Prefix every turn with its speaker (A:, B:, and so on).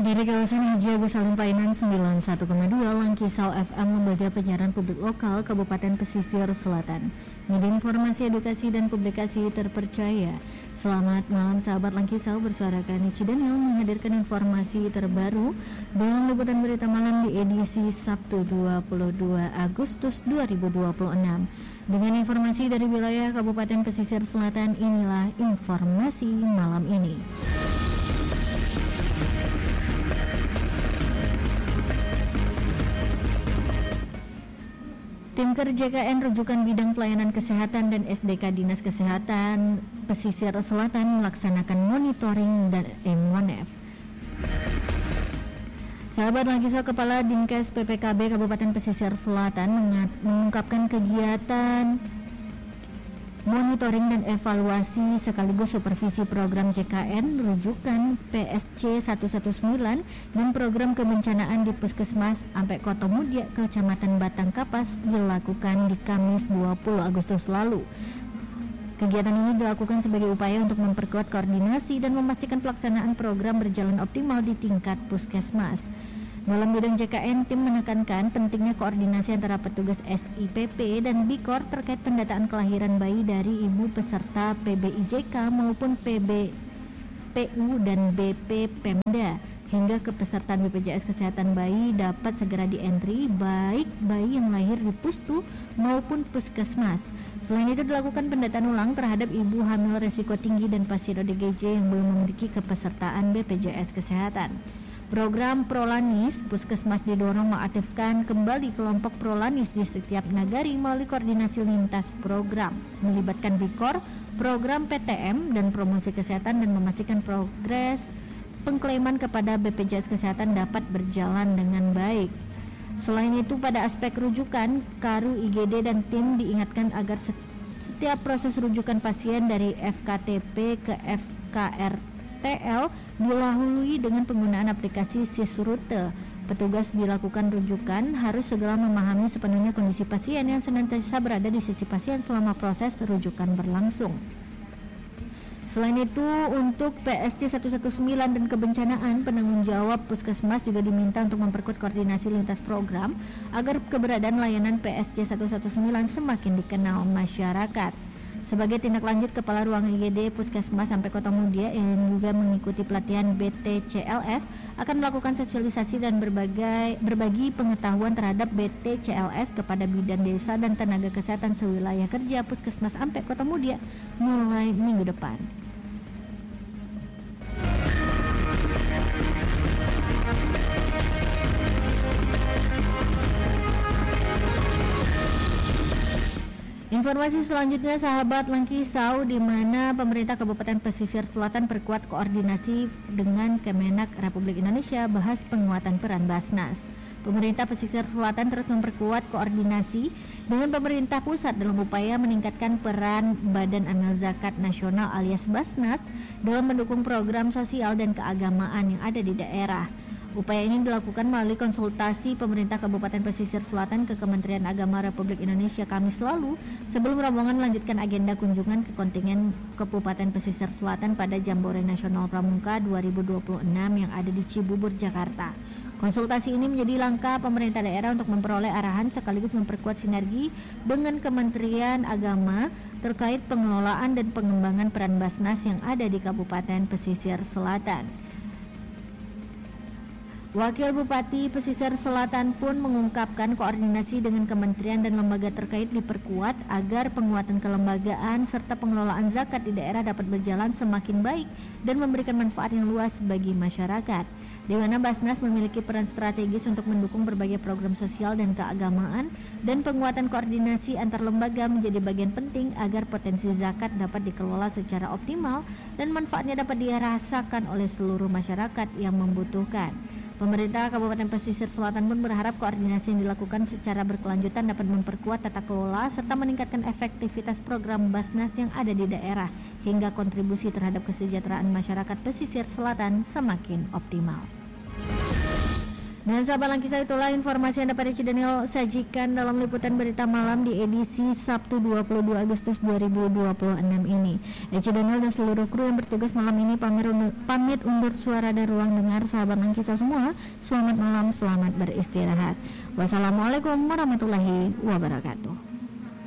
A: Dari kawasan Haji Agus Salim Painan 91,2 Langkisau FM, Lembaga Penyiaran Publik Lokal Kabupaten Pesisir Selatan. Media informasi, edukasi, dan publikasi terpercaya. Selamat malam sahabat Langkisau, bersuara Kani Cidanil menghadirkan informasi terbaru dalam liputan berita malam di edisi Sabtu 22 Agustus 2026. Dengan informasi dari wilayah Kabupaten Pesisir Selatan, inilah informasi malam ini. Tim Kerja KN rujukan bidang pelayanan kesehatan dan SDK Dinas Kesehatan Pesisir Selatan melaksanakan monitoring dan M1F. Sahabat Langkisau, Kepala Dinkes PPKB Kabupaten Pesisir Selatan mengungkapkan kegiatan monitoring dan evaluasi sekaligus supervisi program JKN rujukan PSC 119 dan program kebencanaan di Puskesmas Ampek Kotomudia Kecamatan Batang Kapas dilakukan di Kamis 20 Agustus lalu. Kegiatan ini dilakukan sebagai upaya untuk memperkuat koordinasi dan memastikan pelaksanaan program berjalan optimal di tingkat puskesmas. Dalam bidang JKN, tim menekankan pentingnya koordinasi antara petugas SIPP dan BIKOR terkait pendataan kelahiran bayi dari ibu peserta PBIJK maupun PBPU dan BP Pemda, hingga kepesertaan BPJS Kesehatan Bayi dapat segera di-entry baik bayi yang lahir di Pustu maupun puskesmas. Selain itu dilakukan pendataan ulang terhadap ibu hamil resiko tinggi dan pasien ODGJ yang belum memiliki kepesertaan BPJS Kesehatan. Program Prolanis Puskesmas didorong mengaktifkan kembali kelompok Prolanis di setiap nagari melalui koordinasi lintas program, melibatkan BIKOR, program PTM, dan promosi kesehatan dan memastikan progres pengklaiman kepada BPJS Kesehatan dapat berjalan dengan baik. Selain itu, pada aspek rujukan, Karu IGD dan tim diingatkan agar setiap proses rujukan pasien dari FKTP ke FKRTL dilahului dengan penggunaan aplikasi Sisrute. Petugas dilakukan rujukan harus segera memahami sepenuhnya kondisi pasien yang senantiasa berada di sisi pasien selama proses rujukan berlangsung. Selain itu, untuk PSC 119 dan kebencanaan, penanggung jawab puskesmas juga diminta untuk memperkuat koordinasi lintas program agar keberadaan layanan PSC 119 semakin dikenal masyarakat. Sebagai tindak lanjut, Kepala Ruang IGD Puskesmas sampai Kotomudia yang juga mengikuti pelatihan BTCLS akan melakukan sosialisasi dan berbagi pengetahuan terhadap BTCLS kepada bidan desa dan tenaga kesehatan sewilayah kerja Puskesmas sampai Kotomudia mulai minggu depan. Informasi selanjutnya sahabat Langkisau, di mana pemerintah Kabupaten Pesisir Selatan perkuat koordinasi dengan Kemenak Republik Indonesia bahas penguatan peran Basnas. Pemerintah Pesisir Selatan terus memperkuat koordinasi dengan pemerintah pusat dalam upaya meningkatkan peran Badan Amil Zakat Nasional alias Basnas dalam mendukung program sosial dan keagamaan yang ada di daerah. Upaya ini dilakukan melalui konsultasi pemerintah Kabupaten Pesisir Selatan ke Kementerian Agama Republik Indonesia Kamis lalu sebelum rombongan melanjutkan agenda kunjungan ke kontingen Kabupaten Pesisir Selatan pada Jambore Nasional Pramuka 2026 yang ada di Cibubur, Jakarta. Konsultasi ini menjadi langkah pemerintah daerah untuk memperoleh arahan sekaligus memperkuat sinergi dengan Kementerian Agama terkait pengelolaan dan pengembangan peran Basnas yang ada di Kabupaten Pesisir Selatan. Wakil Bupati Pesisir Selatan pun mengungkapkan koordinasi dengan kementerian dan lembaga terkait diperkuat agar penguatan kelembagaan serta pengelolaan zakat di daerah dapat berjalan semakin baik dan memberikan manfaat yang luas bagi masyarakat. Di mana Basnas memiliki peran strategis untuk mendukung berbagai program sosial dan keagamaan, dan penguatan koordinasi antar lembaga menjadi bagian penting agar potensi zakat dapat dikelola secara optimal dan manfaatnya dapat dirasakan oleh seluruh masyarakat yang membutuhkan. Pemerintah Kabupaten Pesisir Selatan pun berharap koordinasi yang dilakukan secara berkelanjutan dapat memperkuat tata kelola serta meningkatkan efektivitas program Basnas yang ada di daerah hingga kontribusi terhadap kesejahteraan masyarakat Pesisir Selatan semakin optimal. Dan sahabat Langkisa, itulah informasi yang dapat Eci Daniel sajikan dalam liputan berita malam di edisi Sabtu 22 Agustus 2026 ini. Eci Daniel dan seluruh kru yang bertugas malam ini pamit undur suara dan ruang dengar. Sahabat Langkisa semua, selamat malam, selamat beristirahat. Wassalamualaikum warahmatullahi wabarakatuh.